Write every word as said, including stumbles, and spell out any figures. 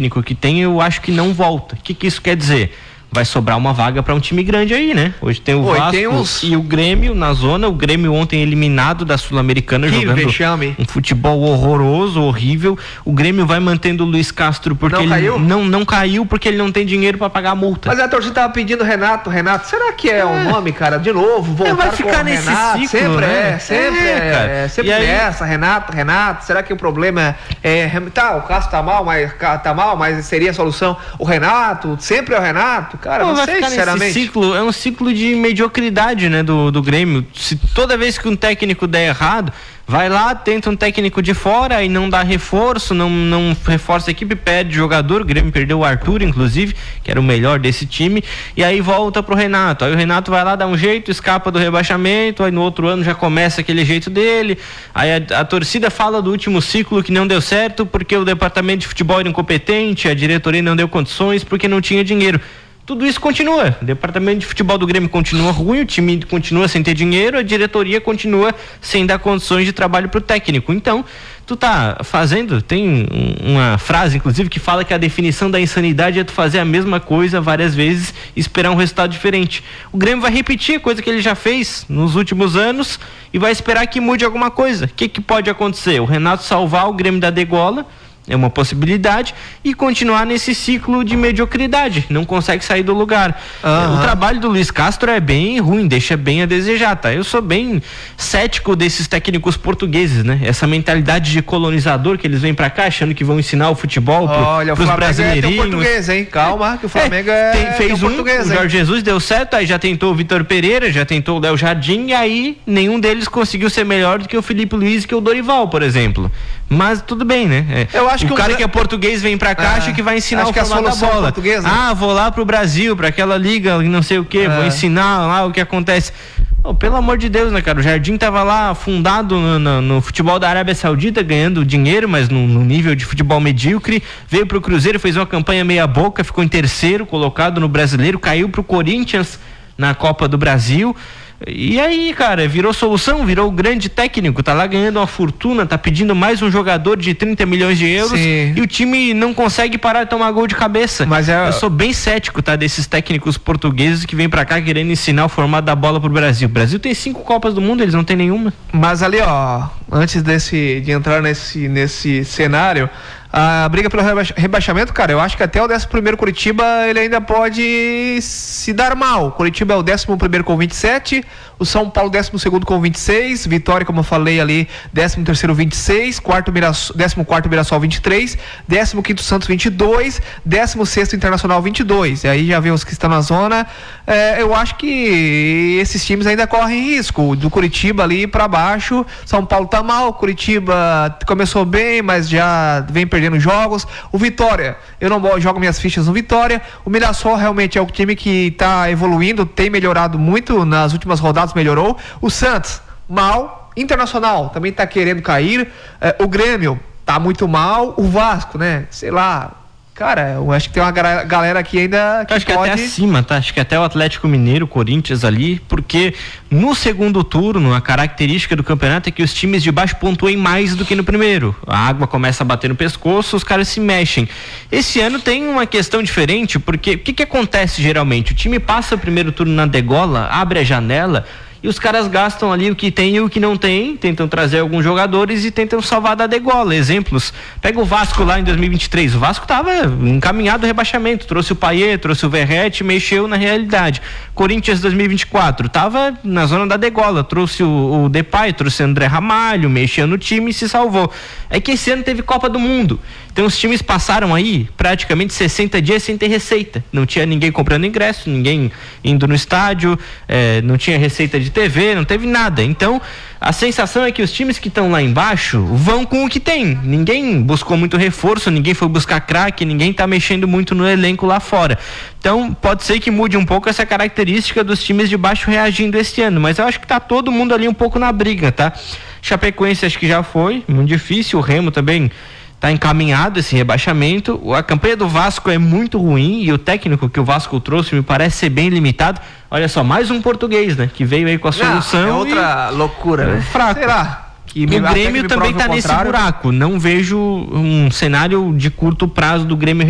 técnico que tem, eu acho que não volta. O que, que isso quer dizer? Vai sobrar uma vaga para um time grande aí, né? Hoje tem o Oi, Vasco tem uns... e o Grêmio na zona. O Grêmio ontem eliminado da Sul-Americana, jogando vexame. um futebol horroroso, horrível. O Grêmio vai mantendo o Luiz Castro porque não ele caiu? Não, não caiu porque ele não tem dinheiro para pagar a multa. Mas a torcida tava pedindo Renato, Renato. Será que é o é. um nome, cara? De novo, voltar é, vai ficar com nesse Renato. ciclo, sempre né? é, sempre é, é, é sempre aí... nessa, Renato, Renato. Será que o problema é, é tá, o Castro tá mal, mas tá mal, mas seria a solução o Renato? Sempre é o Renato, cara. Não, não sei, sinceramente. Ciclo, é um ciclo de mediocridade, né, do, do Grêmio. Se toda vez que um técnico der errado, vai lá, tenta um técnico de fora e não dá reforço, não, não reforça a equipe, perde jogador. O Grêmio perdeu o Arthur, inclusive, que era o melhor desse time, e aí volta pro Renato. Aí o Renato vai lá, dá um jeito, escapa do rebaixamento, aí no outro ano já começa aquele jeito dele. Aí a, a torcida fala do último ciclo que não deu certo porque o departamento de futebol era incompetente, a diretoria não deu condições porque não tinha dinheiro. Tudo isso continua. O departamento de futebol do Grêmio continua ruim, o time continua sem ter dinheiro, a diretoria continua sem dar condições de trabalho pro técnico. Então, tu tá fazendo, tem uma frase, inclusive, que fala que a definição da insanidade é tu fazer a mesma coisa várias vezes e esperar um resultado diferente. O Grêmio vai repetir a coisa que ele já fez nos últimos anos e vai esperar que mude alguma coisa. O que que pode acontecer? O Renato salvar o Grêmio da degola, é uma possibilidade, e continuar nesse ciclo de mediocridade, não consegue sair do lugar. Uhum. O trabalho do Luiz Castro é bem ruim, deixa bem a desejar, tá? Eu sou bem cético desses técnicos portugueses, né? Essa mentalidade de colonizador que eles vêm pra cá achando que vão ensinar o futebol pro, Olha, pros o brasileirinhos. É português, hein? Calma, que o Flamengo é, é tem, fez um um, português, o Jorge hein? Jesus deu certo, aí já tentou o Vitor Pereira, já tentou o Léo Jardim, e aí nenhum deles conseguiu ser melhor do que o Felipe Luiz e que o Dorival, por exemplo. Mas tudo bem, né? É, eu acho o que cara um... que é português vem pra cá, é, acha que vai ensinar o formato da bola. Né? Ah, vou lá pro Brasil, pra aquela liga, não sei o que, é. vou ensinar lá o que acontece. Oh, pelo amor de Deus, né, cara? O Jardim tava lá fundado no, no, no futebol da Arábia Saudita, ganhando dinheiro, mas no, no nível de futebol medíocre. Veio pro Cruzeiro, fez uma campanha meia boca, ficou em terceiro, colocado no Brasileiro, caiu pro Corinthians na Copa do Brasil. E aí, cara, virou solução, virou o grande técnico, tá lá ganhando uma fortuna, tá pedindo mais um jogador de trinta milhões de euros. Sim. E o time não consegue parar de tomar gol de cabeça. Mas é... Eu sou bem cético, tá, desses técnicos portugueses que vêm pra cá querendo ensinar o formato da bola pro Brasil. O Brasil tem cinco Copas do Mundo, eles não tem nenhuma. Mas ali, ó, antes desse, de entrar nesse, nesse cenário, a briga pelo rebaixamento, cara, eu acho que até o décimo primeiro Curitiba ele ainda pode se dar mal. O Curitiba é o décimo primeiro com vinte e sete, o São Paulo décimo segundo com vinte e seis, Vitória, como eu falei ali, décimo terceiro vinte e seis, quarto Mirassol, décimo quarto Mirassol vinte e três, décimo quinto Santos vinte e dois, décimo sexto Internacional vinte e dois. E aí já vê os que estão na zona. É, eu acho que esses times ainda correm risco. Do Curitiba ali para baixo, São Paulo tá mal, Curitiba começou bem, mas já vem perdendo perdendo jogos. O Vitória, eu não jogo minhas fichas no Vitória. O Mirassol realmente é o time que está evoluindo, tem melhorado muito, nas últimas rodadas melhorou. O Santos, mal. Internacional também está querendo cair. É, o Grêmio tá muito mal. O Vasco, né, sei lá, cara, eu acho que tem uma galera aqui ainda que acho que pode... até acima, tá? Acho que até o Atlético Mineiro, Corinthians ali, porque no segundo turno, a característica do campeonato é que os times de baixo pontuem mais do que no primeiro. A água começa a bater no pescoço, os caras se mexem. Esse ano tem uma questão diferente, porque o que que acontece geralmente? O time passa o primeiro turno na degola, abre a janela, e os caras gastam ali o que tem e o que não tem, tentam trazer alguns jogadores e tentam salvar da degola. Exemplos, pega o Vasco lá em dois mil e vinte e três, o Vasco tava encaminhado ao rebaixamento, trouxe o Payet, trouxe o Verratti, mexeu na realidade. Corinthians dois mil e vinte e quatro, tava na zona da degola, trouxe o, o Depay, trouxe o André Ramalho, mexeu no time e se salvou. É que esse ano teve Copa do Mundo, então os times passaram aí praticamente sessenta dias sem ter receita, não tinha ninguém comprando ingresso, ninguém indo no estádio, é, não tinha receita de T V, não teve nada. Então a sensação é que os times que estão lá embaixo vão com o que tem. Ninguém buscou muito reforço, ninguém foi buscar craque, ninguém tá mexendo muito no elenco lá fora. Então pode ser que mude um pouco essa característica dos times de baixo reagindo este ano, mas eu acho que tá todo mundo ali um pouco na briga, tá? Chapecoense acho que já foi, muito difícil, o Remo também tá encaminhado esse rebaixamento. A campanha do Vasco é muito ruim e o técnico que o Vasco trouxe me parece ser bem limitado. Olha só, mais um português, né? Que veio aí com a solução. Não, é outra e... loucura, né? Fraco. Sei lá. Que o Grêmio também tá nesse buraco. Não vejo um cenário de curto prazo do Grêmio